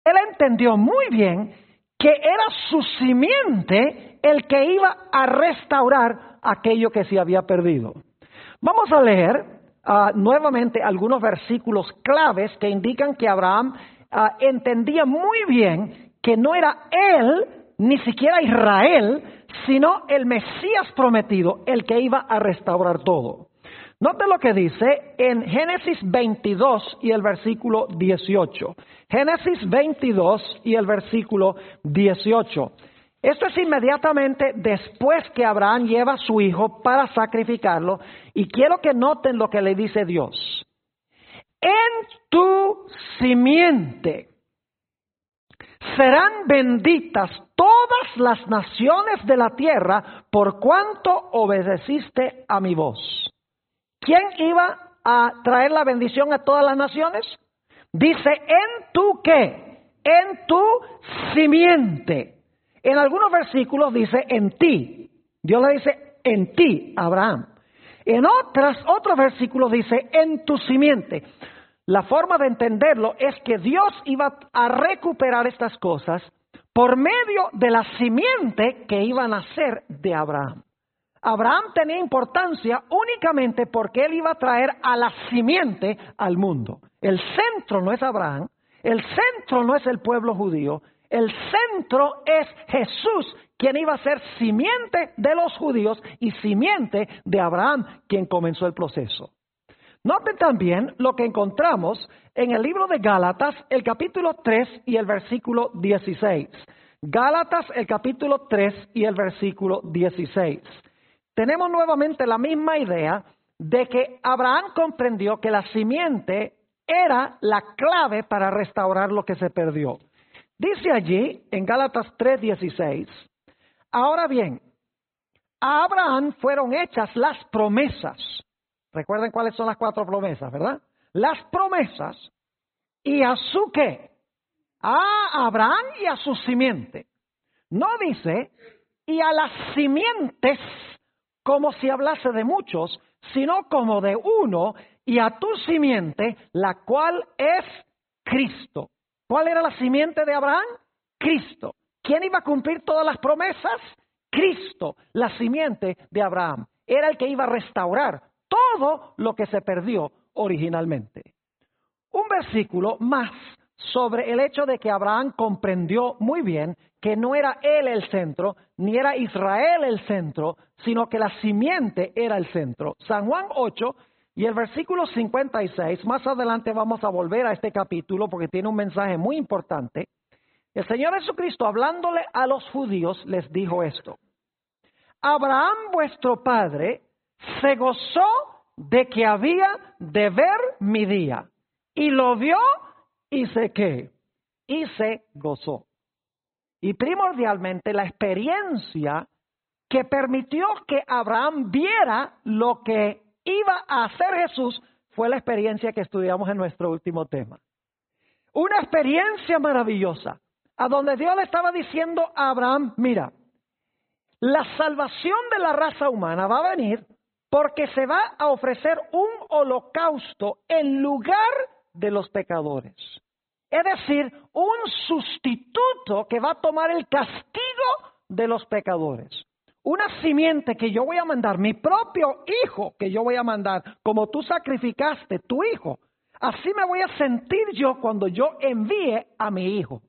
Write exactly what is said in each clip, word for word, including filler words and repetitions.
Él entendió muy bien que era su simiente el que iba a restaurar aquello que se había perdido. Vamos a leer uh, nuevamente algunos versículos claves que indican que Abraham uh, entendía muy bien que no era él, ni siquiera Israel, sino el Mesías prometido, el que iba a restaurar todo. Note lo que dice en Génesis veintidós y el versículo dieciocho. Génesis veintidós y el versículo dieciocho. Esto es inmediatamente después que Abraham lleva a su hijo para sacrificarlo. Y quiero que noten lo que le dice Dios. En tu simiente serán benditas todas las naciones de la tierra por cuanto obedeciste a mi voz. ¿Quién iba a traer la bendición a todas las naciones? Dice, ¿en tu qué? En tu simiente. En algunos versículos dice, en ti. Dios le dice, en ti, Abraham. En otras, otros versículos dice, en tu simiente. La forma de entenderlo es que Dios iba a recuperar estas cosas por medio de la simiente que iba a nacer de Abraham. Abraham tenía importancia únicamente porque él iba a traer a la simiente al mundo. El centro no es Abraham, el centro no es el pueblo judío, el centro es Jesús, quien iba a ser simiente de los judíos y simiente de Abraham, quien comenzó el proceso. Noten también lo que encontramos en el libro de Gálatas, el capítulo tres y el versículo dieciséis. Gálatas, el capítulo tres y el versículo dieciséis. Tenemos nuevamente la misma idea de que Abraham comprendió que la simiente era la clave para restaurar lo que se perdió. Dice allí, en Gálatas tres dieciséis, ahora bien, a Abraham fueron hechas las promesas. Recuerden cuáles son las cuatro promesas, ¿verdad? Las promesas y a su qué? A Abraham y a su simiente. No dice, y a las simientes, como si hablase de muchos, sino como de uno, y a tu simiente, la cual es Cristo. ¿Cuál era la simiente de Abraham? Cristo. ¿Quién iba a cumplir todas las promesas? Cristo, la simiente de Abraham. Era el que iba a restaurar todo lo que se perdió originalmente. Un versículo más sobre el hecho de que Abraham comprendió muy bien que no era él el centro, ni era Israel el centro, sino que la simiente era el centro. San Juan ocho y el versículo cincuenta y seis, más adelante vamos a volver a este capítulo porque tiene un mensaje muy importante. El Señor Jesucristo, hablándole a los judíos, les dijo esto: Abraham vuestro padre se gozó de que había de ver mi día, y lo vio y se qué, y se gozó. Y primordialmente la experiencia que permitió que Abraham viera lo que iba a hacer Jesús fue la experiencia que estudiamos en nuestro último tema. Una experiencia maravillosa, a donde Dios le estaba diciendo a Abraham, mira, la salvación de la raza humana va a venir porque se va a ofrecer un holocausto en lugar de los pecadores. Es decir, un sustituto que va a tomar el castigo de los pecadores. Una simiente que yo voy a mandar, mi propio hijo que yo voy a mandar, como tú sacrificaste tu hijo. Así me voy a sentir yo cuando yo envíe a mi hijo.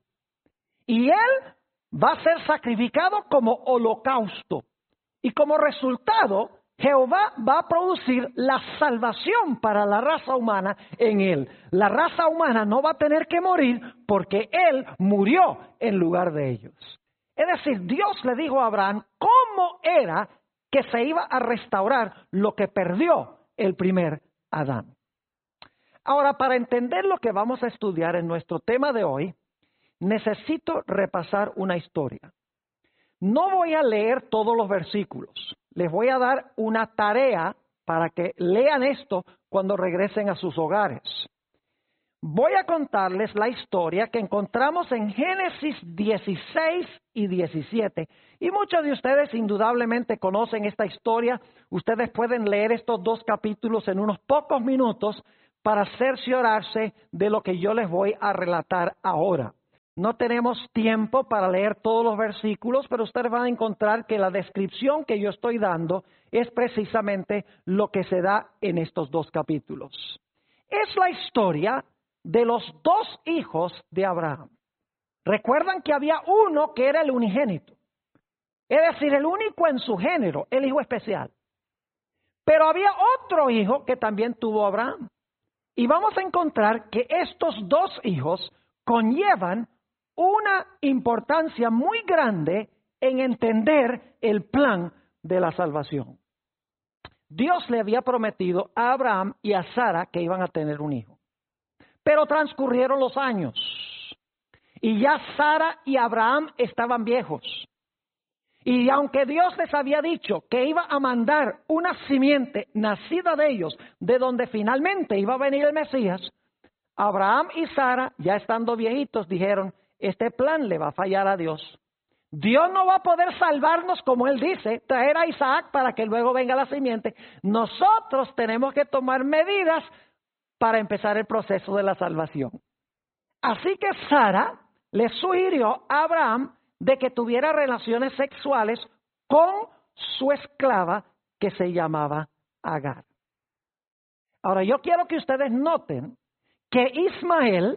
Y él va a ser sacrificado como holocausto. Y como resultado, Jehová va a producir la salvación para la raza humana en él. La raza humana no va a tener que morir porque él murió en lugar de ellos. Es decir, Dios le dijo a Abraham cómo era que se iba a restaurar lo que perdió el primer Adán. Ahora, para entender lo que vamos a estudiar en nuestro tema de hoy, necesito repasar una historia. No voy a leer todos los versículos. Les voy a dar una tarea para que lean esto cuando regresen a sus hogares. Voy a contarles la historia que encontramos en Génesis dieciséis y diecisiete. Y muchos de ustedes indudablemente conocen esta historia. Ustedes pueden leer estos dos capítulos en unos pocos minutos para cerciorarse de lo que yo les voy a relatar ahora. No tenemos tiempo para leer todos los versículos, pero ustedes van a encontrar que la descripción que yo estoy dando es precisamente lo que se da en estos dos capítulos. Es la historia de los dos hijos de Abraham. Recuerdan que había uno que era el unigénito, es decir, el único en su género, el hijo especial. Pero había otro hijo que también tuvo Abraham. Y vamos a encontrar que estos dos hijos conllevan una importancia muy grande en entender el plan de la salvación. Dios le había prometido a Abraham y a Sara que iban a tener un hijo. Pero transcurrieron los años y ya Sara y Abraham estaban viejos. Y aunque Dios les había dicho que iba a mandar una simiente nacida de ellos, de donde finalmente iba a venir el Mesías, Abraham y Sara, ya estando viejitos, dijeron, este plan le va a fallar a Dios. Dios no va a poder salvarnos, como Él dice, traer a Isaac para que luego venga la simiente. Nosotros tenemos que tomar medidas para empezar el proceso de la salvación. Así que Sara le sugirió a Abraham de que tuviera relaciones sexuales con su esclava que se llamaba Agar. Ahora, yo quiero que ustedes noten que Ismael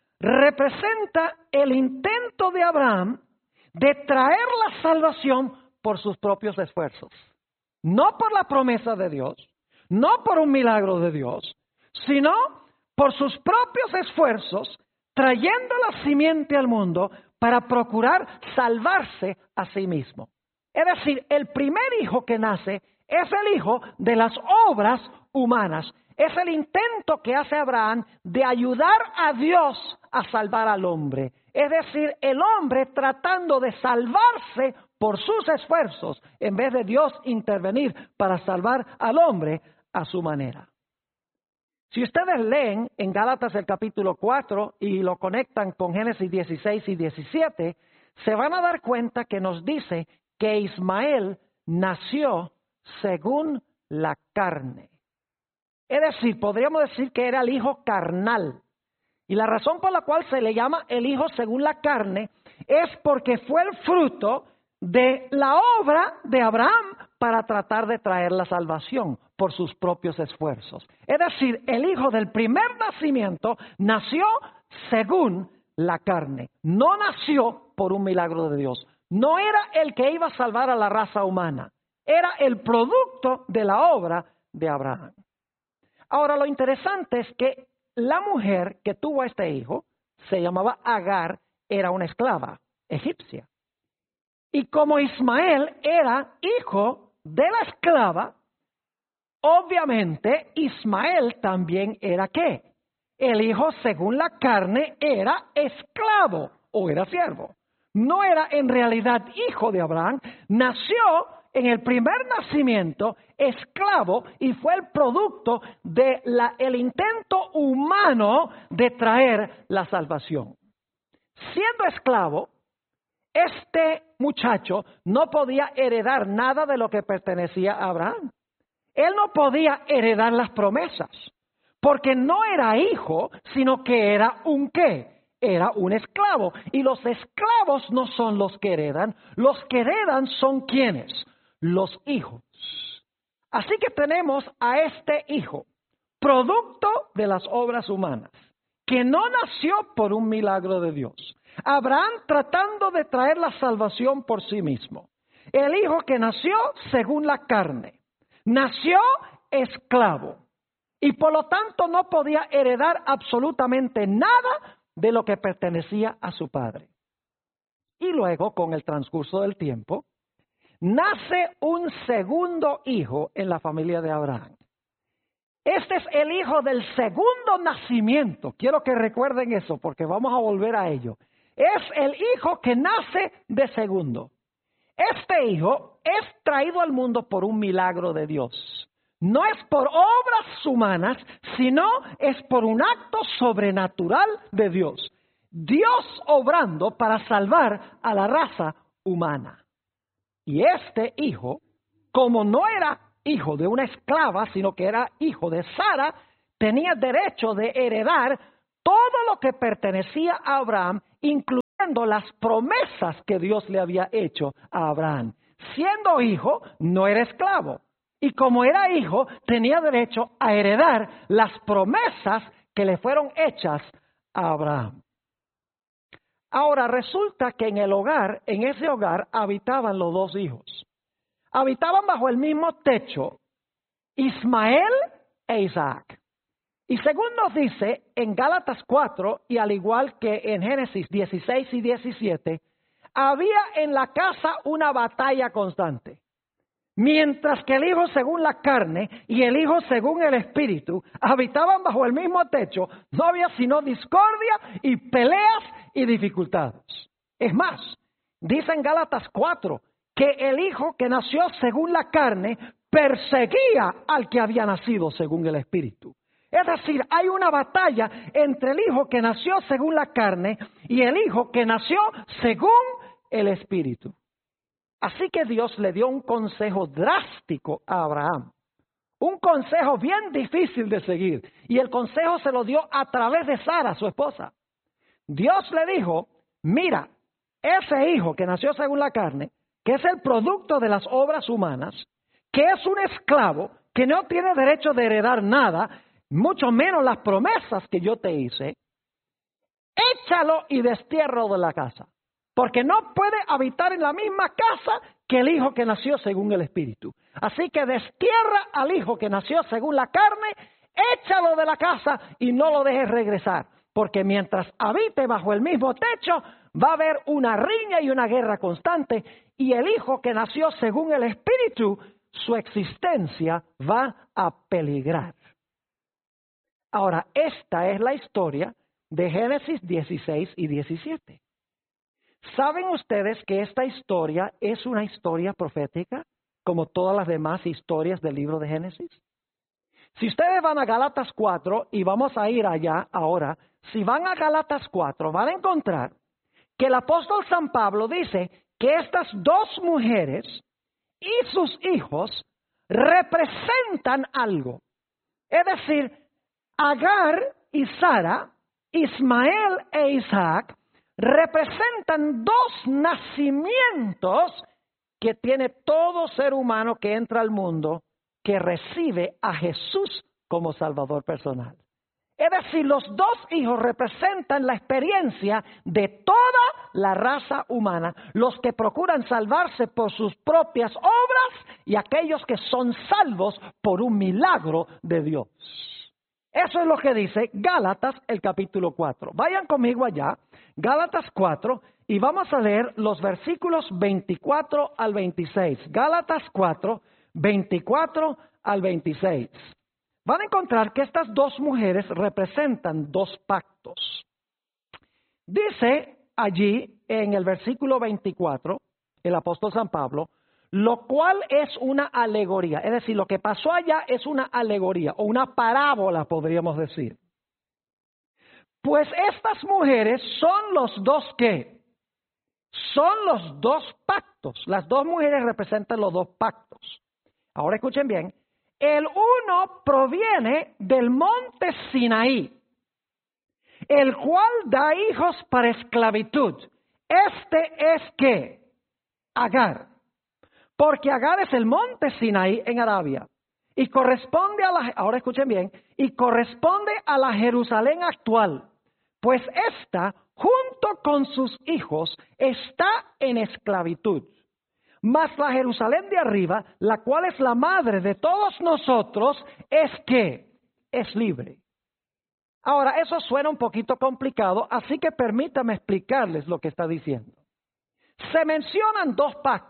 representa el intento de Abraham de traer la salvación por sus propios esfuerzos. No por la promesa de Dios, no por un milagro de Dios, sino por sus propios esfuerzos, trayendo la simiente al mundo para procurar salvarse a sí mismo. Es decir, el primer hijo que nace es el hijo de las obras humanas. Es el intento que hace Abraham de ayudar a Dios a salvar al hombre. Es decir, el hombre tratando de salvarse por sus esfuerzos, en vez de Dios intervenir para salvar al hombre a su manera. Si ustedes leen en Gálatas el capítulo cuatro y lo conectan con Génesis dieciséis y diecisiete, se van a dar cuenta que nos dice que Ismael nació según la carne. Es decir, podríamos decir que era el hijo carnal. Y la razón por la cual se le llama el hijo según la carne es porque fue el fruto de la obra de Abraham para tratar de traer la salvación por sus propios esfuerzos. Es decir, el hijo del primer nacimiento nació según la carne. No nació por un milagro de Dios. No era el que iba a salvar a la raza humana. Era el producto de la obra de Abraham. Ahora, lo interesante es que la mujer que tuvo a este hijo, se llamaba Agar, era una esclava egipcia. Y como Ismael era hijo de la esclava, obviamente Ismael también era ¿qué? El hijo según la carne era esclavo o era siervo. No era en realidad hijo de Abraham, nació en el primer nacimiento esclavo y fue el producto del intento humano de traer la salvación. Siendo esclavo, este muchacho no podía heredar nada de lo que pertenecía a Abraham. Él no podía heredar las promesas, porque no era hijo, sino que era un ¿qué? Era un esclavo. Y los esclavos no son los que heredan, los que heredan son ¿quiénes? Los hijos. Así que tenemos a este hijo, producto de las obras humanas, que no nació por un milagro de Dios. Abraham tratando de traer la salvación por sí mismo. El hijo que nació según la carne. Nació esclavo. Y por lo tanto no podía heredar absolutamente nada de lo que pertenecía a su padre. Y luego, con el transcurso del tiempo, nace un segundo hijo en la familia de Abraham. Este es el hijo del segundo nacimiento. Quiero que recuerden eso porque vamos a volver a ello. Es el hijo que nace de segundo. Este hijo es traído al mundo por un milagro de Dios. No es por obras humanas, sino es por un acto sobrenatural de Dios. Dios obrando para salvar a la raza humana. Y este hijo, como no era hijo de una esclava, sino que era hijo de Sara, tenía derecho de heredar todo lo que pertenecía a Abraham, incluyendo las promesas que Dios le había hecho a Abraham. Siendo hijo, no era esclavo. Y como era hijo, tenía derecho a heredar las promesas que le fueron hechas a Abraham. Ahora resulta que en el hogar, en ese hogar, habitaban los dos hijos. Habitaban bajo el mismo techo, Ismael e Isaac. Y según nos dice en Gálatas cuatro, y al igual que en Génesis dieciséis y diecisiete, había en la casa una batalla constante. Mientras que el hijo según la carne y el hijo según el espíritu habitaban bajo el mismo techo, no había sino discordia y peleas y dificultades. Es más, dice en Gálatas cuatro que el hijo que nació según la carne perseguía al que había nacido según el espíritu. Es decir, hay una batalla entre el hijo que nació según la carne y el hijo que nació según el espíritu. Así que Dios le dio un consejo drástico a Abraham. Un consejo bien difícil de seguir. Y el consejo se lo dio a través de Sara, su esposa. Dios le dijo, mira, ese hijo que nació según la carne, que es el producto de las obras humanas, que es un esclavo, que no tiene derecho de heredar nada, mucho menos las promesas que yo te hice, échalo y destiérralo de la casa. Porque no puede habitar en la misma casa que el hijo que nació según el espíritu. Así que destierra al hijo que nació según la carne, échalo de la casa y no lo dejes regresar. Porque mientras habite bajo el mismo techo, va a haber una riña y una guerra constante. Y el hijo que nació según el espíritu, su existencia va a peligrar. Ahora, esta es la historia de Génesis dieciséis y diecisiete. ¿Saben ustedes que esta historia es una historia profética, como todas las demás historias del libro de Génesis? Si ustedes van a Gálatas cuatro, y vamos a ir allá ahora, si van a Gálatas cuatro, van a encontrar que el apóstol San Pablo dice que estas dos mujeres y sus hijos representan algo. Es decir, Agar y Sara, Ismael e Isaac, representan dos nacimientos que tiene todo ser humano que entra al mundo, que recibe a Jesús como Salvador personal. Es decir, los dos hijos representan la experiencia de toda la raza humana, los que procuran salvarse por sus propias obras y aquellos que son salvos por un milagro de Dios. Eso es lo que dice Gálatas, el capítulo cuatro. Vayan conmigo allá, Gálatas cuatro, y vamos a leer los versículos veinticuatro al veintiséis. Gálatas cuatro, veinticuatro al veintiséis. Van a encontrar que estas dos mujeres representan dos pactos. Dice allí en el versículo veinticuatro, el apóstol San Pablo, lo cual es una alegoría. Es decir, lo que pasó allá es una alegoría o una parábola, podríamos decir. Pues estas mujeres son los dos ¿qué? Son los dos pactos. Las dos mujeres representan los dos pactos. Ahora escuchen bien. El uno proviene del monte Sinaí, el cual da hijos para esclavitud. Este es ¿qué? Agar. Porque Agar es el monte Sinaí en Arabia. Y corresponde a la, ahora escuchen bien, y corresponde a la Jerusalén actual. Pues esta, junto con sus hijos, está en esclavitud. Mas la Jerusalén de arriba, la cual es la madre de todos nosotros, es que es libre. Ahora, eso suena un poquito complicado, así que permítame explicarles lo que está diciendo. Se mencionan dos pactos.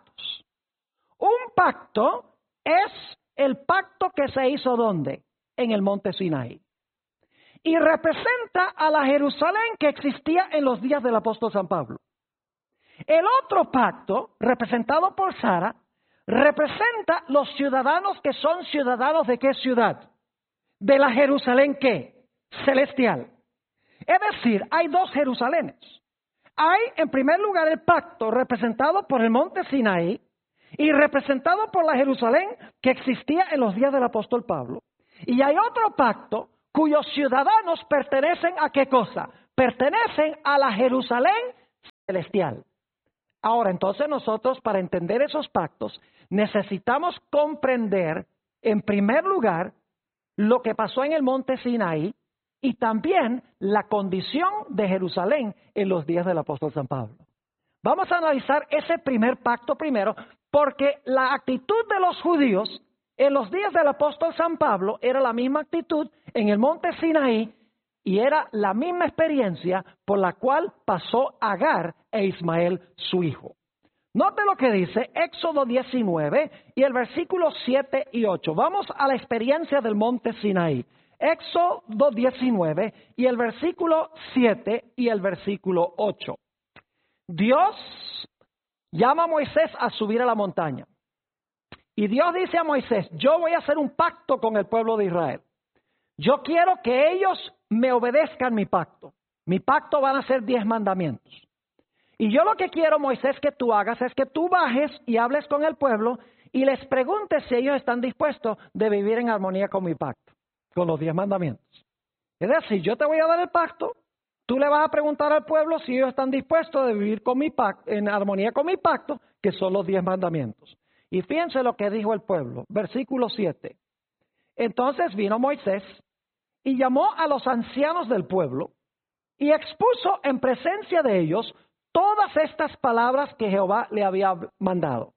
Un pacto es el pacto que se hizo ¿dónde? En el monte Sinaí. Y representa a la Jerusalén que existía en los días del apóstol San Pablo. El otro pacto, representado por Sara, representa los ciudadanos que son ciudadanos de ¿qué ciudad? De la Jerusalén ¿qué? Celestial. Es decir, hay dos Jerusalenes. Hay en primer lugar el pacto representado por el monte Sinaí y representado por la Jerusalén que existía en los días del apóstol Pablo. Y hay otro pacto cuyos ciudadanos pertenecen a ¿qué cosa? Pertenecen a la Jerusalén celestial. Ahora, entonces nosotros, para entender esos pactos, necesitamos comprender, en primer lugar, lo que pasó en el monte Sinaí y también la condición de Jerusalén en los días del apóstol San Pablo. Vamos a analizar ese primer pacto primero, porque la actitud de los judíos en los días del apóstol San Pablo era la misma actitud en el monte Sinaí y era la misma experiencia por la cual pasó Agar e Ismael su hijo. Note lo que dice Éxodo diecinueve y el versículo siete y ocho. Vamos a la experiencia del monte Sinaí. Éxodo diecinueve y el versículo siete y el versículo ocho. Dios llama a Moisés a subir a la montaña. Y Dios dice a Moisés, yo voy a hacer un pacto con el pueblo de Israel. Yo quiero que ellos me obedezcan mi pacto. Mi pacto van a ser diez mandamientos. Y yo lo que quiero, Moisés, que tú hagas es que tú bajes y hables con el pueblo y les preguntes si ellos están dispuestos de vivir en armonía con mi pacto, con los diez mandamientos. Es decir, yo te voy a dar el pacto, tú le vas a preguntar al pueblo si ellos están dispuestos de vivir con mi pacto, en armonía con mi pacto, que son los diez mandamientos. Y fíjense lo que dijo el pueblo, versículo siete. Entonces vino Moisés y llamó a los ancianos del pueblo y expuso en presencia de ellos todas estas palabras que Jehová le había mandado.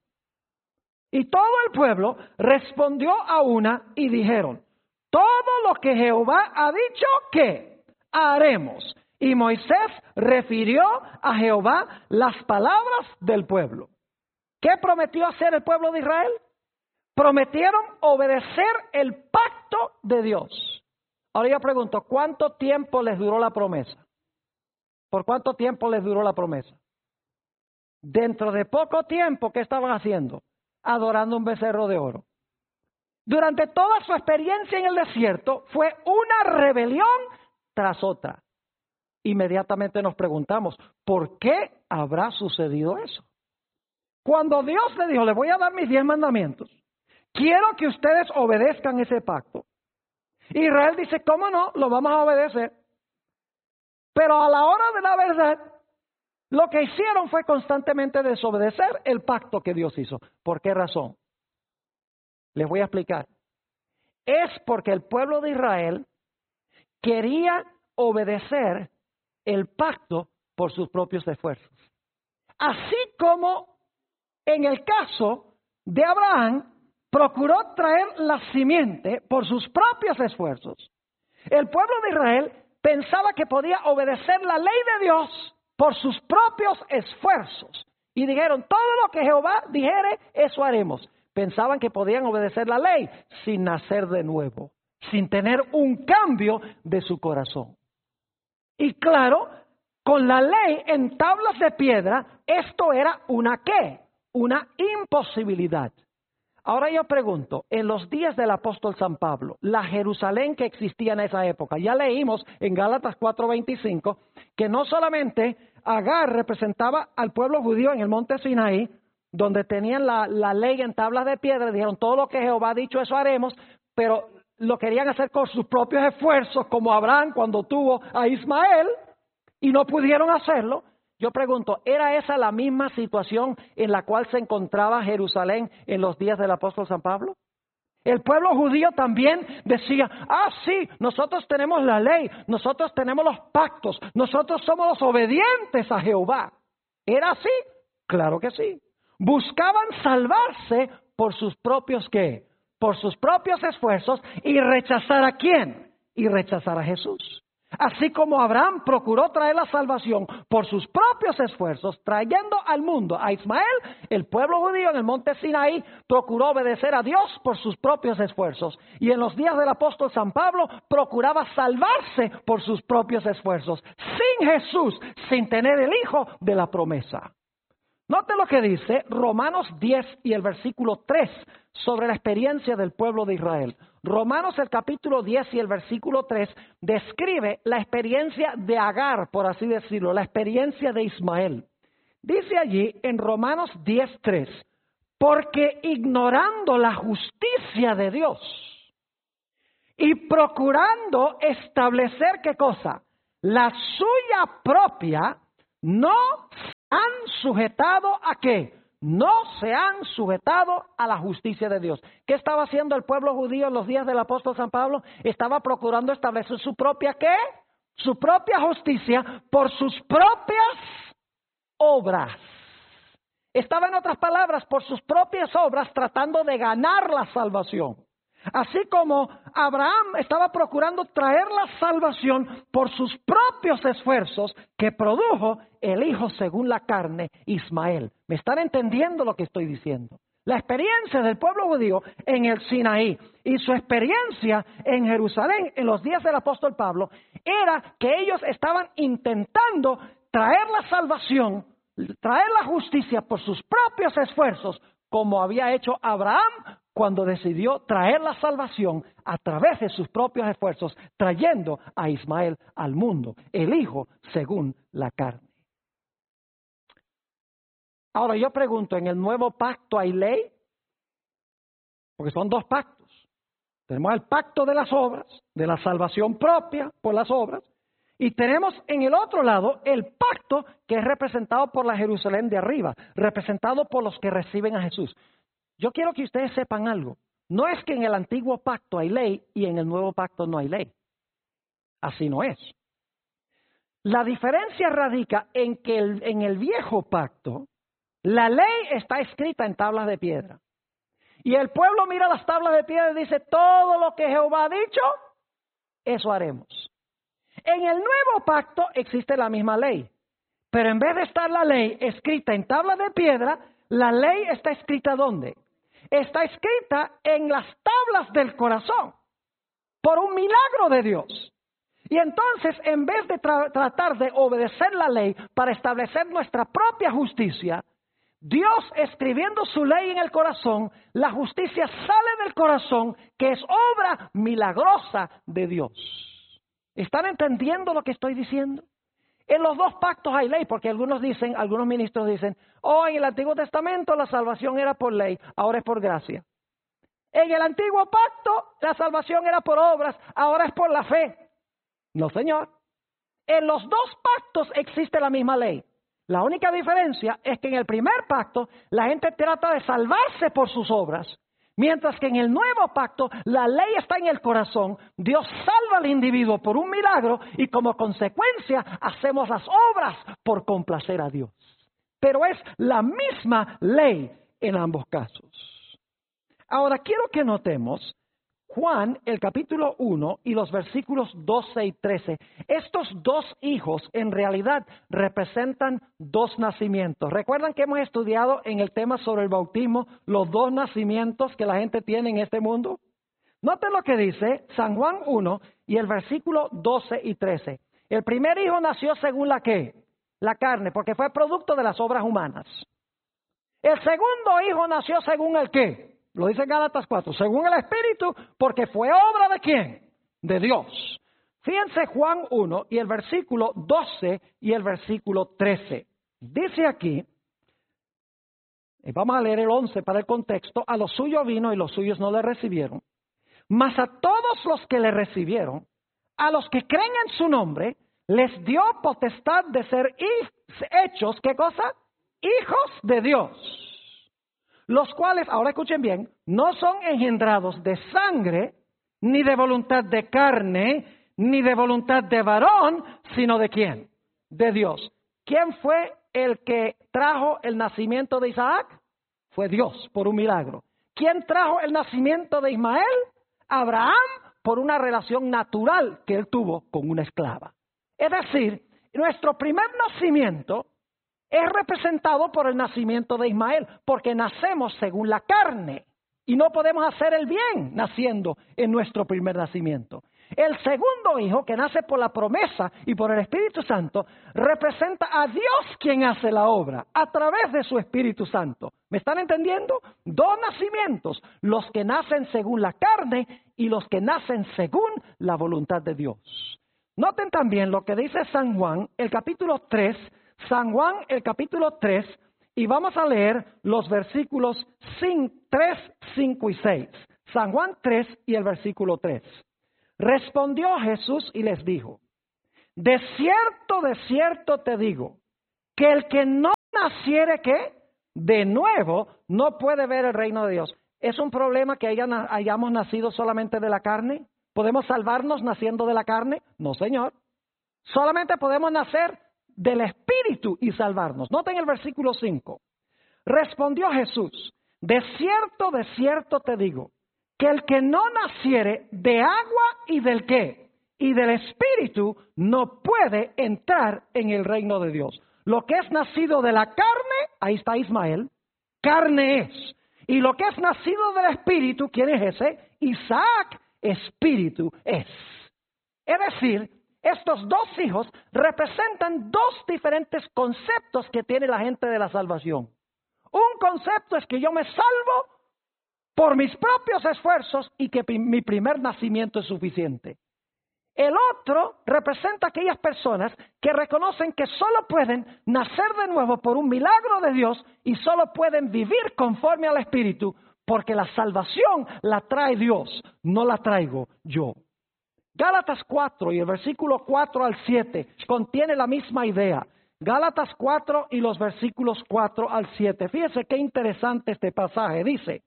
Y todo el pueblo respondió a una y dijeron, todo lo que Jehová ha dicho, ¿qué haremos? Y Moisés refirió a Jehová las palabras del pueblo. ¿Qué prometió hacer el pueblo de Israel? Prometieron obedecer el pacto de Dios. Ahora yo pregunto, ¿cuánto tiempo les duró la promesa? ¿Por cuánto tiempo les duró la promesa? Dentro de poco tiempo, ¿qué estaban haciendo? Adorando un becerro de oro. Durante toda su experiencia en el desierto fue una rebelión tras otra. Inmediatamente nos preguntamos, ¿por qué habrá sucedido eso? Cuando Dios le dijo, le voy a dar mis diez mandamientos, quiero que ustedes obedezcan ese pacto. Israel dice, ¿cómo no? Lo vamos a obedecer. Pero a la hora de la verdad, lo que hicieron fue constantemente desobedecer el pacto que Dios hizo. ¿Por qué razón? Les voy a explicar. Es porque el pueblo de Israel quería obedecer el pacto por sus propios esfuerzos. Así como en el caso de Abraham, procuró traer la simiente por sus propios esfuerzos. El pueblo de Israel pensaba que podía obedecer la ley de Dios por sus propios esfuerzos. Y dijeron, todo lo que Jehová dijere, eso haremos. Pensaban que podían obedecer la ley sin nacer de nuevo, sin tener un cambio de su corazón. Y claro, con la ley en tablas de piedra, esto era una ¿qué? Una imposibilidad. Ahora yo pregunto, en los días del apóstol San Pablo, la Jerusalén que existía en esa época, ya leímos en Gálatas cuatro veinticinco que no solamente Agar representaba al pueblo judío en el monte Sinaí, donde tenían la, la ley en tablas de piedra, dijeron todo lo que Jehová ha dicho eso haremos, pero lo querían hacer con sus propios esfuerzos, como Abraham cuando tuvo a Ismael y no pudieron hacerlo. Yo pregunto, ¿era esa la misma situación en la cual se encontraba Jerusalén en los días del apóstol San Pablo? El pueblo judío también decía, ah, sí, nosotros tenemos la ley, nosotros tenemos los pactos, nosotros somos los obedientes a Jehová. ¿Era así? Claro que sí. Buscaban salvarse por sus propios, ¿qué? Por sus propios esfuerzos y rechazar ¿a quién? Y rechazar a Jesús. Así como Abraham procuró traer la salvación por sus propios esfuerzos, trayendo al mundo a Ismael, el pueblo judío en el monte Sinaí procuró obedecer a Dios por sus propios esfuerzos. Y en los días del apóstol San Pablo procuraba salvarse por sus propios esfuerzos, sin Jesús, sin tener el Hijo de la promesa. Note lo que dice Romanos diez y el versículo tres sobre la experiencia del pueblo de Israel. Romanos el capítulo diez y el versículo tres describe la experiencia de Agar, por así decirlo, la experiencia de Ismael. Dice allí en Romanos diez tres, porque ignorando la justicia de Dios y procurando establecer ¿qué cosa? La suya propia, no sujetado ¿a qué? No se han sujetado a la justicia de Dios. ¿Qué estaba haciendo el pueblo judío en los días del apóstol San Pablo? Estaba procurando establecer su propia ¿qué? Su propia justicia por sus propias obras. Estaba, en otras palabras, por sus propias obras tratando de ganar la salvación. Así como Abraham estaba procurando traer la salvación por sus propios esfuerzos que produjo el hijo según la carne, Ismael. ¿Me están entendiendo lo que estoy diciendo? La experiencia del pueblo judío en el Sinaí y su experiencia en Jerusalén en los días del apóstol Pablo era que ellos estaban intentando traer la salvación, traer la justicia por sus propios esfuerzos, como había hecho Abraham cuando decidió traer la salvación a través de sus propios esfuerzos, trayendo a Ismael al mundo, el hijo según la carne. Ahora yo pregunto, ¿en el nuevo pacto hay ley? Porque son dos pactos. Tenemos el pacto de las obras, de la salvación propia por las obras, y tenemos en el otro lado el pacto que es representado por la Jerusalén de arriba, representado por los que reciben a Jesús. Yo quiero que ustedes sepan algo. No es que en el antiguo pacto hay ley y en el nuevo pacto no hay ley. Así no es. La diferencia radica en que el, en el viejo pacto la ley está escrita en tablas de piedra. Y el pueblo mira las tablas de piedra y dice, todo lo que Jehová ha dicho, eso haremos. En el nuevo pacto existe la misma ley. Pero en vez de estar la ley escrita en tablas de piedra, la ley está escrita ¿dónde? Está escrita en las tablas del corazón, por un milagro de Dios. Y entonces, en vez de tra- tratar de obedecer la ley para establecer nuestra propia justicia, Dios escribiendo su ley en el corazón, la justicia sale del corazón, que es obra milagrosa de Dios. ¿Están entendiendo lo que estoy diciendo? En los dos pactos hay ley, porque algunos dicen, algunos ministros dicen, oh, en el Antiguo Testamento la salvación era por ley, ahora es por gracia. En el Antiguo Pacto la salvación era por obras, ahora es por la fe. No, señor. En los dos pactos existe la misma ley. La única diferencia es que en el primer pacto la gente trata de salvarse por sus obras, mientras que en el nuevo pacto la ley está en el corazón, Dios salva al individuo por un milagro y como consecuencia hacemos las obras por complacer a Dios. Pero es la misma ley en ambos casos. Ahora quiero que notemos Juan, el capítulo uno y los versículos doce y trece. Estos dos hijos en realidad representan dos nacimientos. ¿Recuerdan que hemos estudiado en el tema sobre el bautismo los dos nacimientos que la gente tiene en este mundo? Noten lo que dice San Juan uno y el versículo doce y trece. El primer hijo nació según la ¿qué? La carne, porque fue producto de las obras humanas. El segundo hijo nació según el ¿qué? Lo dice Gálatas cuatro, según el Espíritu, porque fue obra ¿de quién? De Dios. Fíjense Juan uno y el versículo doce y el versículo trece. Dice aquí, y vamos a leer el once para el contexto, a los suyos vino y los suyos no le recibieron, mas a todos los que le recibieron, a los que creen en su nombre, les dio potestad de ser hechos, ¿qué cosa? Hijos de Dios. Los cuales, ahora escuchen bien, no son engendrados de sangre, ni de voluntad de carne, ni de voluntad de varón, sino de ¿quién? De Dios. ¿Quién fue el que trajo el nacimiento de Isaac? Fue Dios, por un milagro. ¿Quién trajo el nacimiento de Ismael? Abraham, por una relación natural que él tuvo con una esclava. Es decir, nuestro primer nacimiento es representado por el nacimiento de Ismael, porque nacemos según la carne y no podemos hacer el bien naciendo en nuestro primer nacimiento. El segundo hijo, que nace por la promesa y por el Espíritu Santo, representa a Dios quien hace la obra a través de su Espíritu Santo. ¿Me están entendiendo? Dos nacimientos, los que nacen según la carne y los que nacen según la voluntad de Dios. Noten también lo que dice San Juan, el capítulo tres, San Juan, el capítulo tres, y vamos a leer los versículos tres, cinco y seis. San Juan tres y el versículo tres. Respondió Jesús y les dijo, de cierto, de cierto te digo, que el que no naciere, ¿qué? De nuevo, no puede ver el reino de Dios. ¿Es un problema que haya- hayamos nacido solamente de la carne? ¿Podemos salvarnos naciendo de la carne? No, Señor. Solamente podemos nacer del Espíritu y salvarnos. Noten el versículo cinco. Respondió Jesús, de cierto, de cierto te digo, que el que no naciere de agua y del qué, y del Espíritu, no puede entrar en el reino de Dios. Lo que es nacido de la carne, ahí está Ismael, carne es. Y lo que es nacido del Espíritu, ¿quién es ese? Isaac, Espíritu es. Es decir, estos dos hijos representan dos diferentes conceptos que tiene la gente de la salvación. Un concepto es que yo me salvo por mis propios esfuerzos y que mi primer nacimiento es suficiente. El otro representa a aquellas personas que reconocen que solo pueden nacer de nuevo por un milagro de Dios y solo pueden vivir conforme al Espíritu porque la salvación la trae Dios, no la traigo yo. Gálatas cuatro y el versículo cuatro al siete contiene la misma idea. Gálatas cuatro y los versículos cuatro al siete. Fíjese qué interesante este pasaje. Dice,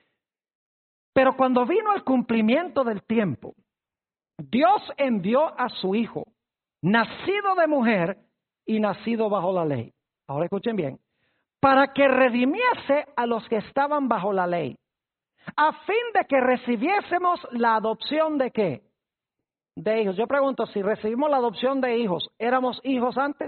pero cuando vino el cumplimiento del tiempo, Dios envió a su Hijo, nacido de mujer y nacido bajo la ley. Ahora escuchen bien. Para que redimiese a los que estaban bajo la ley, a fin de que recibiésemos la adopción de ¿qué? De hijos. Yo pregunto, si recibimos la adopción de hijos, ¿éramos hijos antes?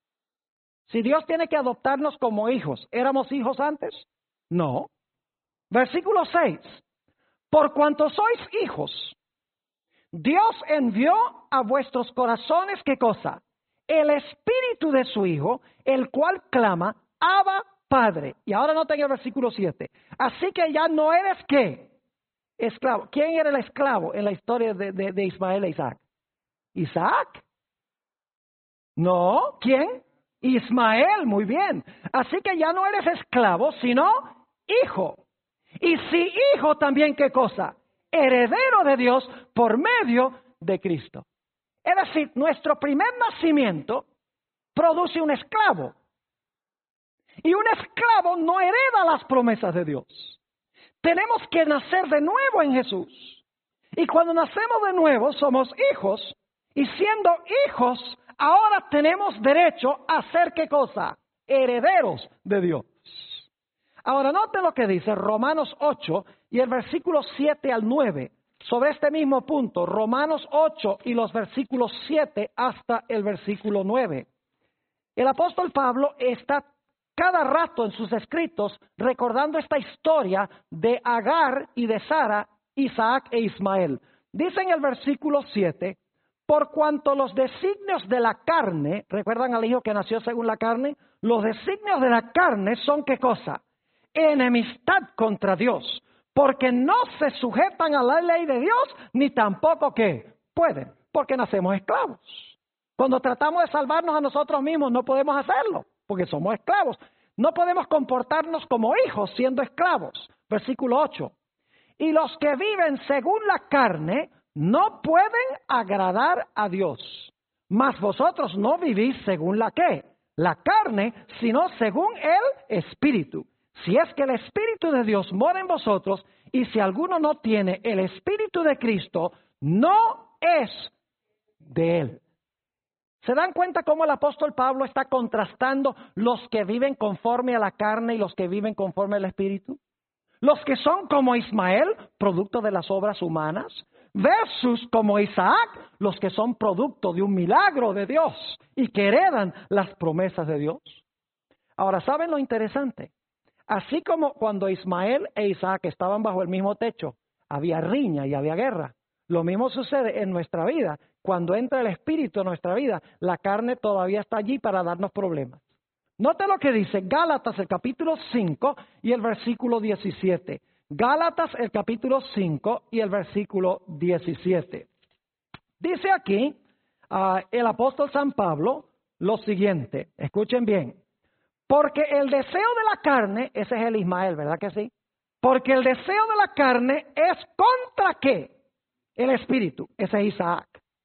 Si Dios tiene que adoptarnos como hijos, ¿éramos hijos antes? No. Versículo seis. Por cuanto sois hijos, Dios envió a vuestros corazones, ¿qué cosa? El espíritu de su Hijo, el cual clama, Abba, Padre. Y ahora noten el versículo siete. Así que ya no eres, ¿qué? Esclavo. ¿Quién era el esclavo en la historia de, de, de Ismael e Isaac? ¿Isaac? No. ¿Quién? Ismael, muy bien. Así que ya no eres esclavo, sino hijo. Y si hijo también, ¿qué cosa? Heredero de Dios por medio de Cristo. Es decir, nuestro primer nacimiento produce un esclavo. Y un esclavo no hereda las promesas de Dios. Tenemos que nacer de nuevo en Jesús. Y cuando nacemos de nuevo somos hijos. Y siendo hijos, ahora tenemos derecho a ser ¿qué cosa? Herederos de Dios. Ahora noten lo que dice Romanos ocho y el versículo siete al nueve. Sobre este mismo punto, Romanos ocho y los versículos siete hasta el versículo nueve. El apóstol Pablo está cada rato en sus escritos recordando esta historia de Agar y de Sara, Isaac e Ismael. Dice en el versículo siete, por cuanto los designios de la carne, ¿recuerdan al hijo que nació según la carne? Los designios de la carne son ¿qué cosa? Enemistad contra Dios, porque no se sujetan a la ley de Dios, ni tampoco ¿qué? Pueden, porque nacemos esclavos. Cuando tratamos de salvarnos a nosotros mismos no podemos hacerlo, porque somos esclavos. No podemos comportarnos como hijos siendo esclavos. Versículo ocho. Y los que viven según la carne no pueden agradar a Dios. Mas vosotros no vivís según la ¿qué? La carne, sino según el Espíritu. Si es que el Espíritu de Dios mora en vosotros, y si alguno no tiene el Espíritu de Cristo, no es de Él. ¿Se dan cuenta cómo el apóstol Pablo está contrastando los que viven conforme a la carne y los que viven conforme al Espíritu? Los que son como Ismael, producto de las obras humanas, versus como Isaac, los que son producto de un milagro de Dios y que heredan las promesas de Dios. Ahora, ¿saben lo interesante? Así como cuando Ismael e Isaac estaban bajo el mismo techo, había riña y había guerra. Lo mismo sucede en nuestra vida. Cuando entra el Espíritu en nuestra vida, la carne todavía está allí para darnos problemas. Note lo que dice Gálatas el capítulo cinco y el versículo diecisiete. Gálatas el capítulo cinco y el versículo diecisiete. Dice aquí uh, el apóstol San Pablo lo siguiente. Escuchen bien. Porque el deseo de la carne, ese es el Ismael, ¿verdad que sí? Porque el deseo de la carne es ¿contra qué? El Espíritu, ese es Isaac.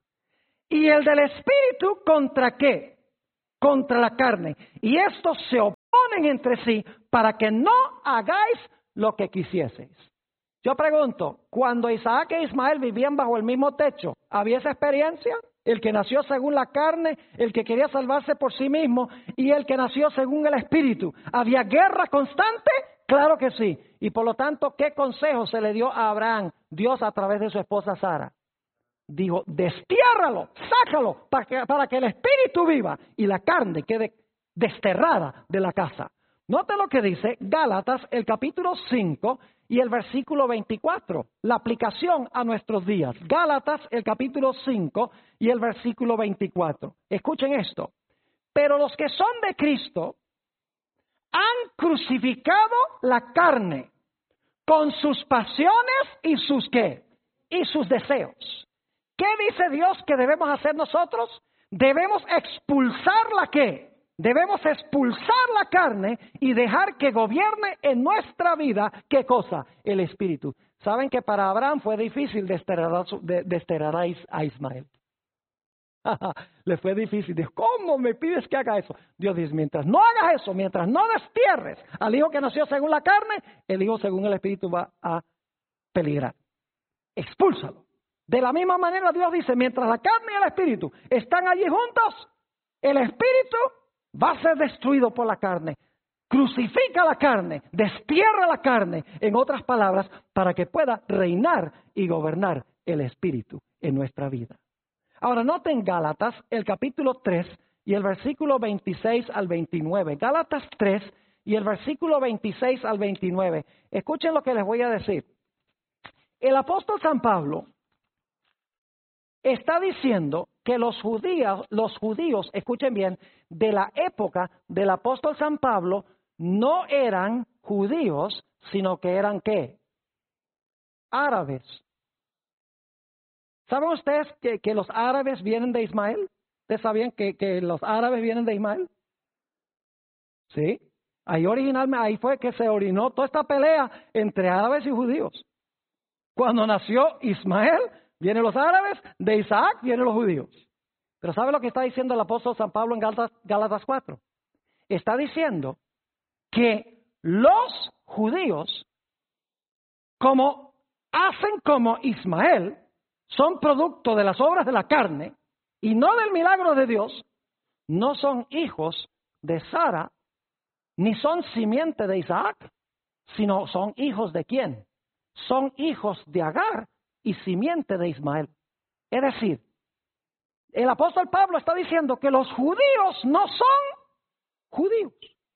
Y el del Espíritu, ¿contra qué? Contra la carne. Y estos se oponen oponen entre sí para que no hagáis lo que quisieseis. Yo pregunto, cuando Isaac e Ismael vivían bajo el mismo techo, ¿había esa experiencia? El que nació según la carne, el que quería salvarse por sí mismo y el que nació según el Espíritu. ¿Había guerra constante? Claro que sí. Y por lo tanto, ¿qué consejo se le dio a Abraham, Dios a través de su esposa Sara? Dijo, destiérralo, sácalo para que, para que el Espíritu viva y la carne quede desterrada de la casa. Note lo que dice Gálatas, el capítulo cinco y el versículo veinticuatro. La aplicación a nuestros días. Gálatas, el capítulo cinco y el versículo veinticuatro. Escuchen esto. Pero los que son de Cristo han crucificado la carne con sus pasiones y sus ¿qué? Y sus deseos. ¿Qué dice Dios que debemos hacer nosotros? Debemos expulsar la ¿qué? Debemos expulsar la carne y dejar que gobierne en nuestra vida, ¿qué cosa? El Espíritu. ¿Saben que para Abraham fue difícil desterrar, de, desterrar a Ismael? Le fue difícil. Dijo, ¿cómo me pides que haga eso? Dios dice, mientras no hagas eso, mientras no destierres al hijo que nació según la carne, el hijo según el Espíritu va a peligrar. Expúlsalo. De la misma manera Dios dice, mientras la carne y el Espíritu están allí juntos, el Espíritu va a ser destruido por la carne. Crucifica la carne, destierra la carne, en otras palabras, para que pueda reinar y gobernar el Espíritu en nuestra vida. Ahora, noten Gálatas, el capítulo tres y el versículo veintiséis al veintinueve. Gálatas tres y el versículo veintiséis al veintinueve. Escuchen lo que les voy a decir. El apóstol San Pablo está diciendo que los judíos, los judíos, escuchen bien, de la época del apóstol San Pablo no eran judíos, sino que eran ¿qué? Árabes. ¿Saben ustedes que, que los árabes vienen de Ismael? ¿Ustedes sabían que, que los árabes vienen de Ismael? Sí. Ahí originalmente, ahí fue que se orinó toda esta pelea entre árabes y judíos. Cuando nació Ismael, vienen los árabes, de Isaac vienen los judíos. Pero ¿sabe lo que está diciendo el apóstol San Pablo en Gálatas, Gálatas cuatro? Está diciendo que los judíos, como hacen como Ismael, son producto de las obras de la carne y no del milagro de Dios, no son hijos de Sara, ni son simiente de Isaac, sino son hijos de ¿quién? Son hijos de Agar y simiente de Ismael. Es decir, el apóstol Pablo está diciendo que los judíos no son judíos.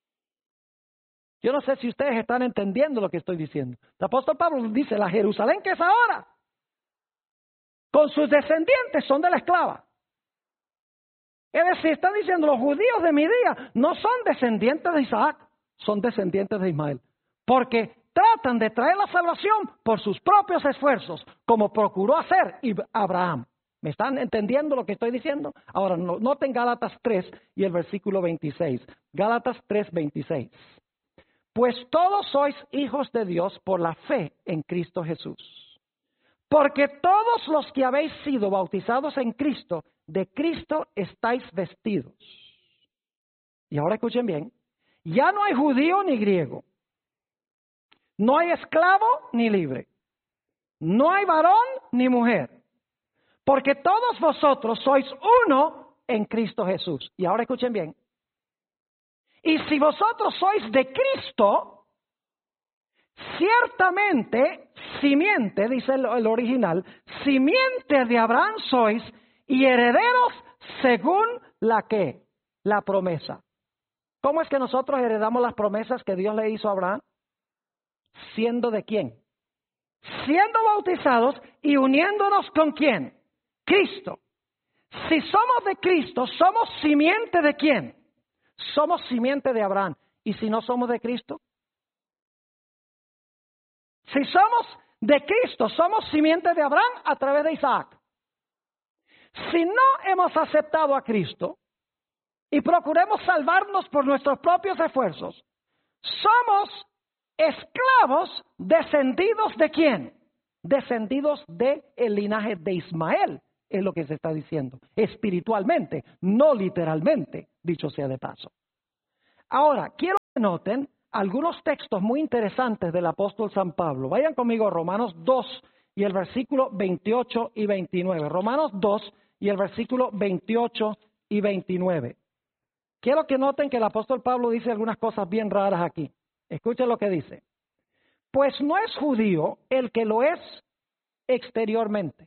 Yo no sé si ustedes están entendiendo lo que estoy diciendo. El apóstol Pablo dice, la Jerusalén que es ahora, con sus descendientes son de la esclava. Es decir, está diciendo, los judíos de mi día no son descendientes de Isaac, son descendientes de Ismael. Porque tratan de traer la salvación por sus propios esfuerzos, como procuró hacer Abraham. ¿Me están entendiendo lo que estoy diciendo? Ahora, noten Gálatas tres y el versículo veintiséis. Gálatas tres, veintiséis. Pues todos sois hijos de Dios por la fe en Cristo Jesús. Porque todos los que habéis sido bautizados en Cristo, de Cristo estáis vestidos. Y ahora escuchen bien. Ya no hay judío ni griego. No hay esclavo ni libre. No hay varón ni mujer. Porque todos vosotros sois uno en Cristo Jesús. Y ahora escuchen bien. Y si vosotros sois de Cristo, ciertamente, simiente, dice el, el original, simiente de Abraham sois y herederos según la que, la promesa. ¿Cómo es que nosotros heredamos las promesas que Dios le hizo a Abraham? ¿Siendo de quién? Siendo bautizados y uniéndonos con quién? Cristo. Si somos de Cristo, ¿somos simiente de quién? Somos simiente de Abraham. ¿Y si no somos de Cristo? Si somos de Cristo, somos simiente de Abraham a través de Isaac. Si no hemos aceptado a Cristo y procuremos salvarnos por nuestros propios esfuerzos, somos esclavos descendidos de quién? Descendidos del linaje de Ismael, es lo que se está diciendo. Espiritualmente, no literalmente, dicho sea de paso. Ahora, quiero noten algunos textos muy interesantes del apóstol San Pablo. Vayan conmigo a Romanos dos y el versículo veintiocho y veintinueve. Romanos dos y el versículo veintiocho y veintinueve. Quiero que noten que el apóstol Pablo dice algunas cosas bien raras aquí. Escuchen lo que dice. Pues no es judío el que lo es exteriormente,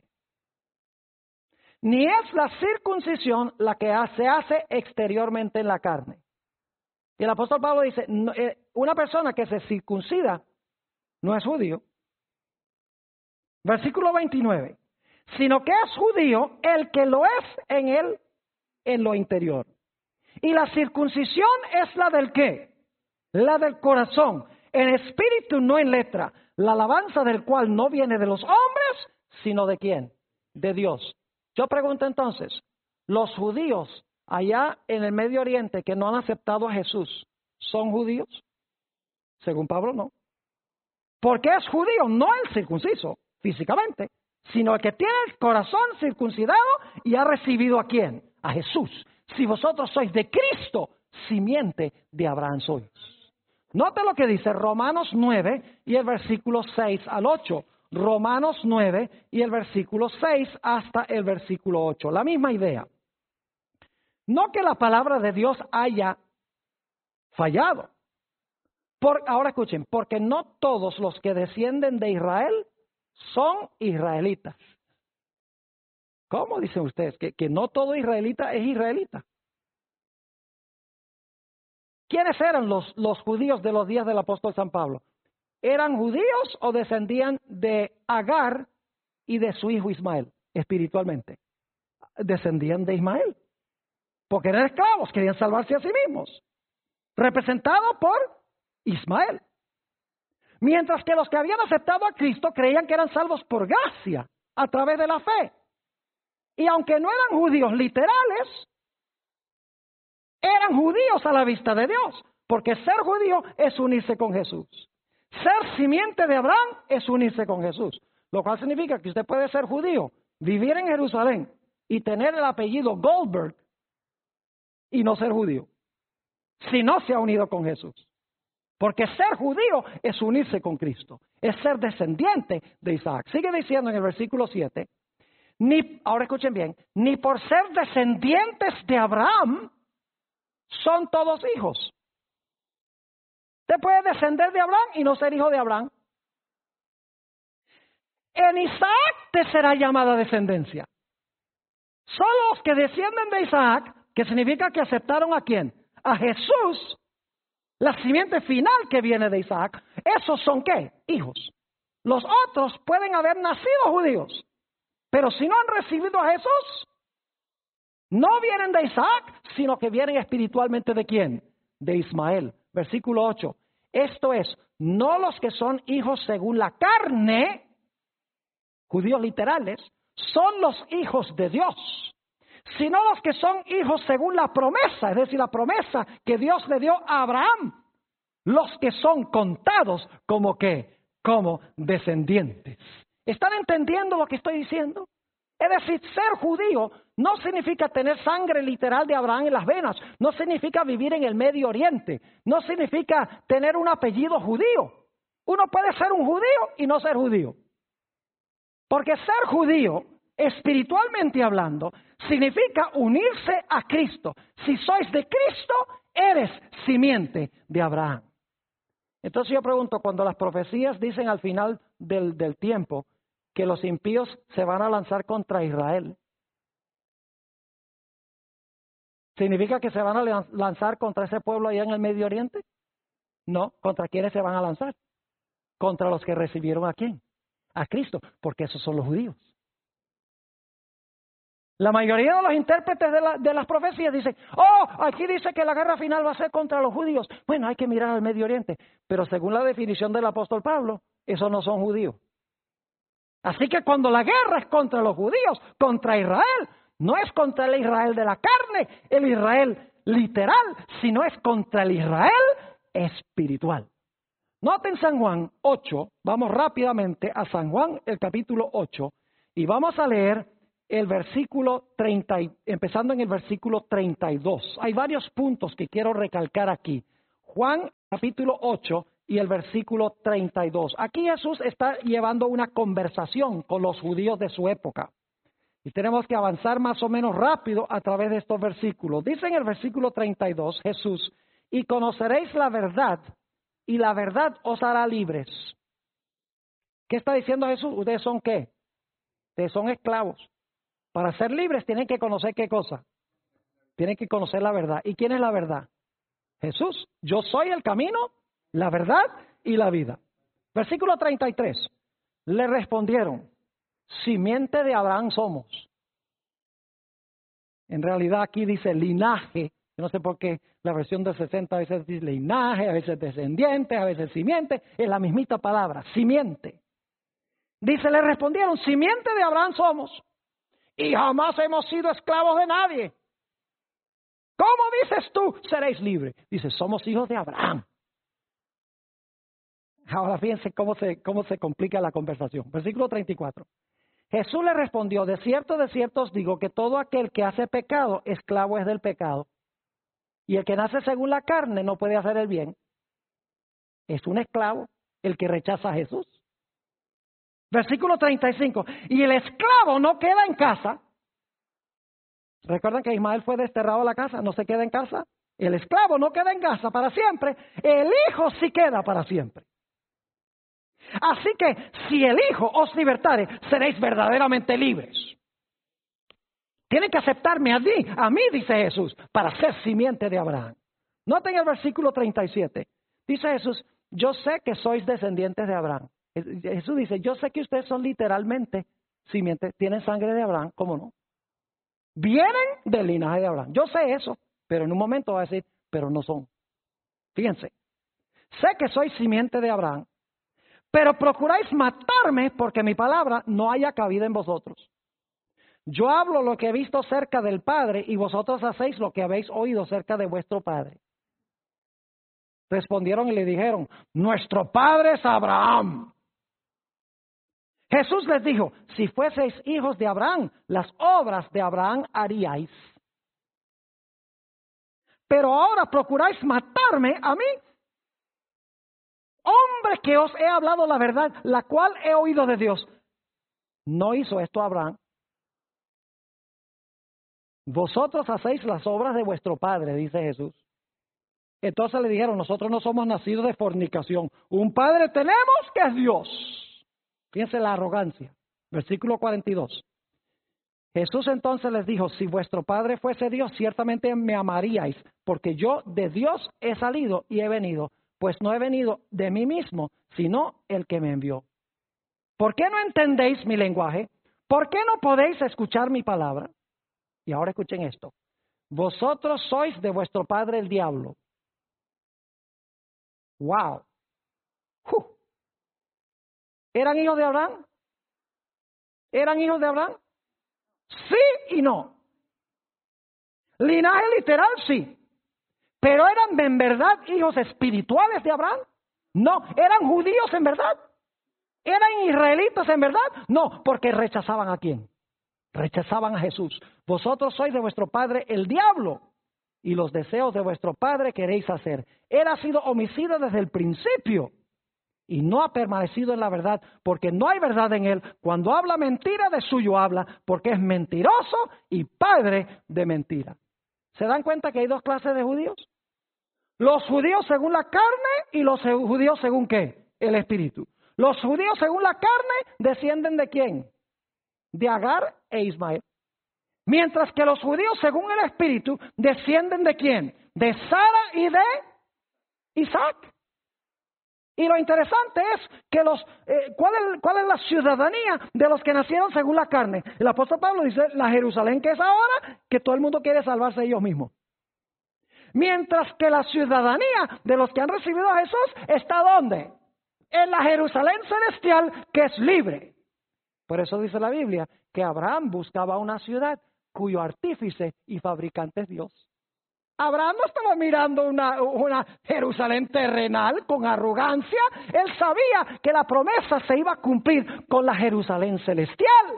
ni es la circuncisión la que se hace exteriormente en la carne. Y el apóstol Pablo dice, no, eh, una persona que se circuncida no es judío. Versículo veintinueve. Sino que es judío el que lo es en él, en lo interior. Y la circuncisión es la del ¿qué? La del corazón, en espíritu, no en letra. La alabanza del cual no viene de los hombres, sino de ¿quién? De Dios. Yo pregunto entonces, los judíos allá en el Medio Oriente que no han aceptado a Jesús, ¿son judíos? Según Pablo, no. Porque es judío, no el circunciso, físicamente, sino el que tiene el corazón circuncidado y ha recibido ¿a quién? A Jesús. Si vosotros sois de Cristo, simiente de Abraham sois. Note lo que dice Romanos nueve y el versículo seis al ocho. Romanos nueve y el versículo seis hasta el versículo ocho. La misma idea. No que la palabra de Dios haya fallado. Por, ahora escuchen, porque no todos los que descienden de Israel son israelitas. ¿Cómo dicen ustedes? Que, que no todo israelita es israelita. ¿Quiénes eran los, los judíos de los días del apóstol San Pablo? ¿Eran judíos o descendían de Agar y de su hijo Ismael, espiritualmente? Descendían de Ismael, porque eran esclavos, querían salvarse a sí mismos. Representado por Ismael. Mientras que los que habían aceptado a Cristo creían que eran salvos por gracia, a través de la fe. Y aunque no eran judíos literales, eran judíos a la vista de Dios, porque ser judío es unirse con Jesús. Ser simiente de Abraham es unirse con Jesús, lo cual significa que usted puede ser judío, vivir en Jerusalén y tener el apellido Goldberg y no ser judío, si no se ha unido con Jesús. Porque ser judío es unirse con Cristo, es ser descendiente de Isaac. Sigue diciendo en el versículo siete, ni, ahora escuchen bien, ni por ser descendientes de Abraham son todos hijos. Usted puede descender de Abraham y no ser hijo de Abraham. En Isaac te será llamada descendencia. Son los que descienden de Isaac, que significa que aceptaron ¿a quién? A Jesús, la simiente final que viene de Isaac. ¿Esos son qué? Hijos. Los otros pueden haber nacido judíos, pero si no han recibido a Jesús, no vienen de Isaac, sino que vienen espiritualmente ¿de quién? De Ismael. Versículo ocho. Esto es, no los que son hijos según la carne, judíos literales, son los hijos de Dios, sino los que son hijos según la promesa, es decir, la promesa que Dios le dio a Abraham, los que son contados como que, como descendientes. ¿Están entendiendo lo que estoy diciendo? Es decir, ser judío no significa tener sangre literal de Abraham en las venas, no significa vivir en el Medio Oriente, no significa tener un apellido judío. Uno puede ser un judío y no ser judío. Porque ser judío, espiritualmente hablando, significa unirse a Cristo. Si sois de Cristo, eres simiente de Abraham. Entonces yo pregunto, cuando las profecías dicen al final del, del tiempo que los impíos se van a lanzar contra Israel, ¿significa que se van a lanzar contra ese pueblo allá en el Medio Oriente? No, ¿contra quiénes se van a lanzar? Contra los que recibieron ¿a quién? A Cristo, porque esos son los judíos. La mayoría de los intérpretes de, la, de las profecías dicen, oh, aquí dice que la guerra final va a ser contra los judíos. Bueno, hay que mirar al Medio Oriente, pero según la definición del apóstol Pablo, esos no son judíos. Así que cuando la guerra es contra los judíos, contra Israel, no es contra el Israel de la carne, el Israel literal, sino es contra el Israel espiritual. Noten San Juan ocho, vamos rápidamente a San Juan, el capítulo ocho, y vamos a leer el versículo treinta, empezando en el versículo treinta y dos. Hay varios puntos que quiero recalcar aquí. Juan capítulo ocho y el versículo treinta y dos. Aquí Jesús está llevando una conversación con los judíos de su época. Y tenemos que avanzar más o menos rápido a través de estos versículos. Dice en el versículo treinta y dos, Jesús, y conoceréis la verdad, y la verdad os hará libres. ¿Qué está diciendo Jesús? ¿Ustedes son qué? Ustedes son esclavos. Para ser libres tienen que conocer qué cosa. Tienen que conocer la verdad. ¿Y quién es la verdad? Jesús. Yo soy el camino, la verdad y la vida. Versículo treinta y tres. Le respondieron, simiente de Abraham somos. En realidad aquí dice linaje. Yo no sé por qué la versión de sesenta a veces dice linaje, a veces descendiente, a veces simiente. Es la mismita palabra, simiente. Dice, le respondieron, simiente de Abraham somos. Y jamás hemos sido esclavos de nadie. ¿Cómo dices tú, seréis libres? Dice, somos hijos de Abraham. Ahora fíjense cómo se, cómo se complica la conversación. Versículo treinta y cuatro. Jesús le respondió, de cierto, de cierto os digo que todo aquel que hace pecado, esclavo es del pecado. Y el que nace según la carne no puede hacer el bien. Es un esclavo el que rechaza a Jesús. Versículo treinta y cinco. Y el esclavo no queda en casa. ¿Recuerdan que Ismael fue desterrado a la casa? ¿No se queda en casa? El esclavo no queda en casa para siempre. El hijo sí queda para siempre. Así que si el hijo os libertare, seréis verdaderamente libres. Tienen que aceptarme a mí, a mí, dice Jesús, para ser simiente de Abraham. Noten el versículo treinta y siete. Dice Jesús, yo sé que sois descendientes de Abraham. Jesús dice, yo sé que ustedes son literalmente simientes, tienen sangre de Abraham, ¿cómo no? Vienen del linaje de Abraham. Yo sé eso, pero en un momento va a decir, pero no son. Fíjense, sé que sois simiente de Abraham, pero procuráis matarme porque mi palabra no haya cabida en vosotros. Yo hablo lo que he visto cerca del Padre y vosotros hacéis lo que habéis oído cerca de vuestro Padre. Respondieron y le dijeron, nuestro Padre es Abraham. Jesús les dijo, si fueseis hijos de Abraham, las obras de Abraham haríais. Pero ahora procuráis matarme a mí, hombre que os he hablado la verdad, la cual he oído de Dios. ¿No hizo esto Abraham? Vosotros hacéis las obras de vuestro padre, dice Jesús. Entonces le dijeron, nosotros no somos nacidos de fornicación. Un padre tenemos que es Dios. Fíjense la arrogancia. Versículo cuarenta y dos. Jesús entonces les dijo, si vuestro padre fuese Dios, ciertamente me amaríais, porque yo de Dios he salido y he venido, pues no he venido de mí mismo, sino el que me envió. ¿Por qué no entendéis mi lenguaje? ¿Por qué no podéis escuchar mi palabra? Y ahora escuchen esto. Vosotros sois de vuestro padre el diablo. Wow. Uh. ¿Eran hijos de Abraham? ¿Eran hijos de Abraham? Sí y no. Linaje literal, sí. Pero ¿eran en verdad hijos espirituales de Abraham? No. ¿Eran judíos en verdad? ¿Eran israelitas en verdad? No, porque rechazaban a quién. Rechazaban a Jesús. Vosotros sois de vuestro padre el diablo, y los deseos de vuestro padre queréis hacer. Él ha sido homicida desde el principio y no ha permanecido en la verdad, porque no hay verdad en él. Cuando habla mentira, de suyo habla, porque es mentiroso y padre de mentira. ¿Se dan cuenta que hay dos clases de judíos? Los judíos según la carne y los judíos según ¿qué? El espíritu. Los judíos según la carne descienden ¿de quién? De Agar e Ismael. Mientras que los judíos según el espíritu descienden ¿de quién? De Sara y de Isaac. Y lo interesante es que los, eh, ¿cuál es, ¿cuál es la ciudadanía de los que nacieron según la carne? El apóstol Pablo dice, la Jerusalén que es ahora, que todo el mundo quiere salvarse ellos mismos. Mientras que la ciudadanía de los que han recibido a Jesús está ¿dónde? En la Jerusalén celestial que es libre. Por eso dice la Biblia que Abraham buscaba una ciudad cuyo artífice y fabricante es Dios. Abraham no estaba mirando una, una Jerusalén terrenal con arrogancia. Él sabía que la promesa se iba a cumplir con la Jerusalén celestial,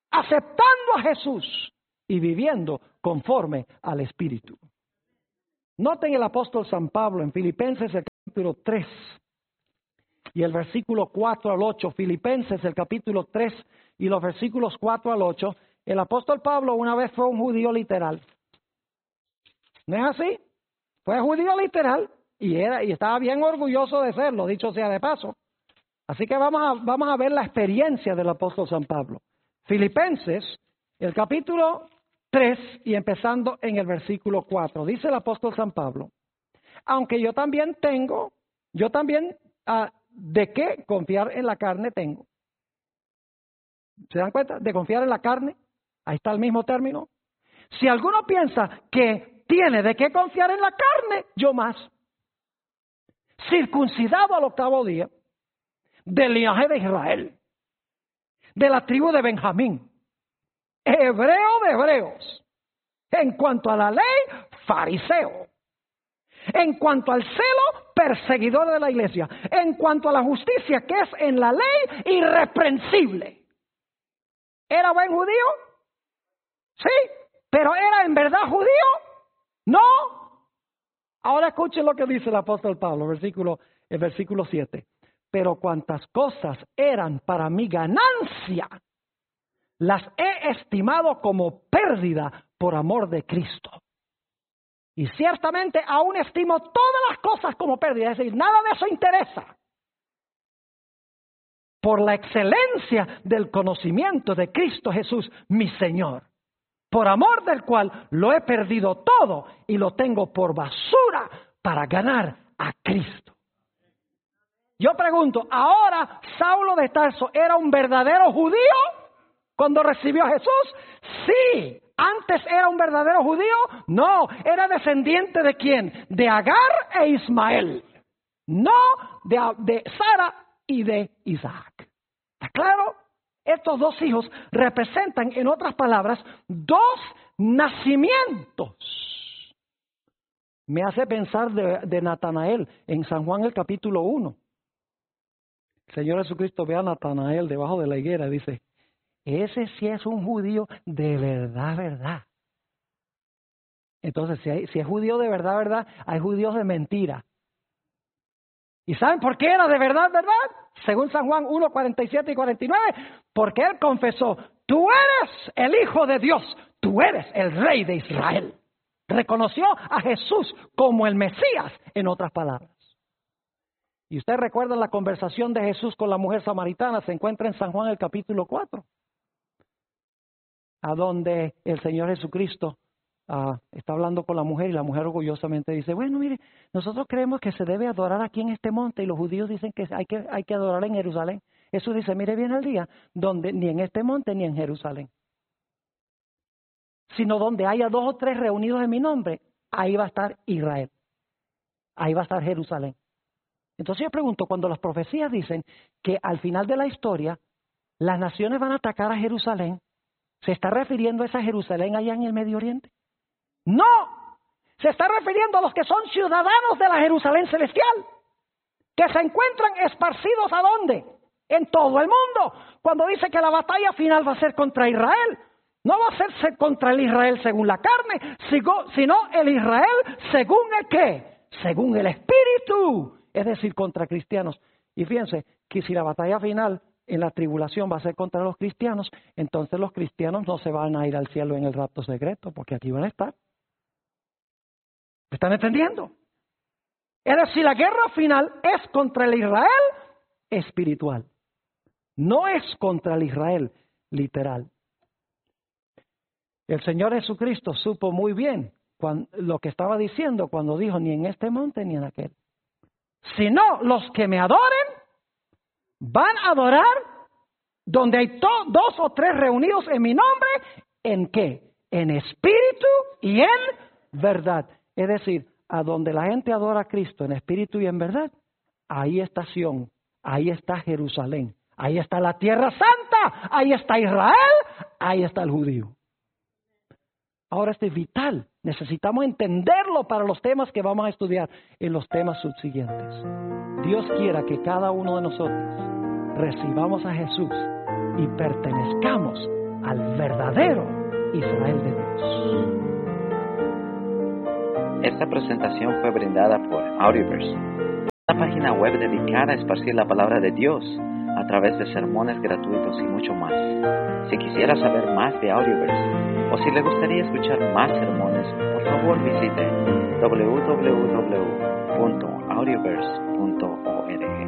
aceptando a Jesús y viviendo conforme al Espíritu. Noten el apóstol San Pablo en Filipenses el capítulo tres y el versículo cuatro al ocho. Filipenses el capítulo tres y los versículos cuatro al ocho. El apóstol Pablo una vez fue un judío literal. ¿No es así? Fue judío literal y, era, y estaba bien orgulloso de serlo, dicho sea de paso. Así que vamos a, vamos a ver la experiencia del apóstol San Pablo. Filipenses, el capítulo tres y empezando en el versículo cuatro. Dice el apóstol San Pablo, aunque yo también tengo, yo también uh, de qué confiar en la carne tengo. ¿Se dan cuenta? De confiar en la carne. Ahí está el mismo término. Si alguno piensa que tiene de qué confiar en la carne, yo más. Circuncidado al octavo día, del linaje de Israel, de la tribu de Benjamín, hebreo de hebreos, en cuanto a la ley, fariseo, en cuanto al celo, perseguidor de la iglesia, en cuanto a la justicia que es en la ley, irreprensible. ¿Era buen judío? Sí, pero ¿era en verdad judío? No. Ahora escuchen lo que dice el apóstol Pablo, versículo, el versículo siete. Pero cuantas cosas eran para mi ganancia, las he estimado como pérdida por amor de Cristo. Y ciertamente aún estimo todas las cosas como pérdida, es decir, nada de eso interesa. Por la excelencia del conocimiento de Cristo Jesús, mi Señor, por amor del cual lo he perdido todo y lo tengo por basura para ganar a Cristo. Yo pregunto, ¿ahora Saulo de Tarso era un verdadero judío cuando recibió a Jesús? Sí. ¿Antes era un verdadero judío? No. ¿Era descendiente de quién? De Agar e Ismael. No de, de Sara y de Isaac. ¿Está claro? Estos dos hijos representan, en otras palabras, dos nacimientos. Me hace pensar de, de Natanael en San Juan el capítulo uno. El Señor Jesucristo ve a Natanael debajo de la higuera y dice, ese sí es un judío de verdad, verdad. Entonces, si, hay, si es judío de verdad, verdad, hay judíos de mentira. ¿Y saben por qué era de verdad, verdad? Según San Juan uno, cuarenta y siete y cuarenta y nueve, porque él confesó, tú eres el Hijo de Dios, tú eres el Rey de Israel. Reconoció a Jesús como el Mesías, en otras palabras. Y usted recuerda la conversación de Jesús con la mujer samaritana, se encuentra en San Juan el capítulo cuatro, a donde el Señor Jesucristo uh, está hablando con la mujer y la mujer orgullosamente dice, bueno, mire, nosotros creemos que se debe adorar aquí en este monte y los judíos dicen que hay que, hay que adorar en Jerusalén. Jesús dice, mire bien el día donde ni en este monte ni en Jerusalén, sino donde haya dos o tres reunidos en mi nombre, ahí va a estar Israel, ahí va a estar Jerusalén. Entonces yo pregunto, cuando las profecías dicen que al final de la historia las naciones van a atacar a Jerusalén, ¿se está refiriendo a esa Jerusalén allá en el Medio Oriente? No, se está refiriendo a los que son ciudadanos de la Jerusalén celestial, que se encuentran esparcidos ¿a dónde? En todo el mundo. Cuando dice que la batalla final va a ser contra Israel, no va a ser contra el Israel según la carne, sino el Israel según el qué, según el Espíritu. Es decir, contra cristianos. Y fíjense que si la batalla final en la tribulación va a ser contra los cristianos, entonces los cristianos no se van a ir al cielo en el rapto secreto, porque aquí van a estar. ¿Me están entendiendo? Es decir, la guerra final es contra el Israel espiritual. No es contra el Israel literal. El Señor Jesucristo supo muy bien cuando, lo que estaba diciendo cuando dijo, ni en este monte ni en aquel. Sino los que me adoren van a adorar donde hay to- dos o tres reunidos en mi nombre. ¿En qué? En espíritu y en verdad. Es decir, a donde la gente adora a Cristo en espíritu y en verdad, ahí está Sión, ahí está Jerusalén, ahí está la tierra santa, ahí está Israel, ahí está el judío. Ahora esto es vital. Necesitamos entenderlo para los temas que vamos a estudiar en los temas subsiguientes. Dios quiera que cada uno de nosotros recibamos a Jesús y pertenezcamos al verdadero Israel de Dios. Esta presentación fue brindada por Audioverse, una página web dedicada a esparcir la palabra de Dios a través de sermones gratuitos y mucho más. Si quisiera saber más de Audioverse o si le gustaría escuchar más sermones, por favor visite w w w punto audioverse punto org.